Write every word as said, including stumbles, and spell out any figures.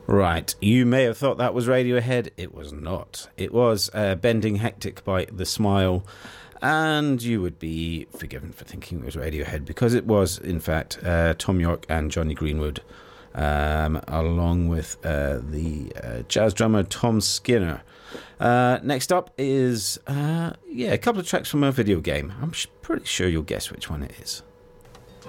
Right, you may have thought that was Radiohead. It was not. It was uh, Bending Hectic by The Smile, and you would be forgiven for thinking it was Radiohead because it was, in fact, uh, Tom York and Johnny Greenwood, um, along with uh, the uh, jazz drummer Tom Skinner. Uh, next up is, uh, yeah, a couple of tracks from a video game. I'm sh- pretty sure you'll guess which one it is.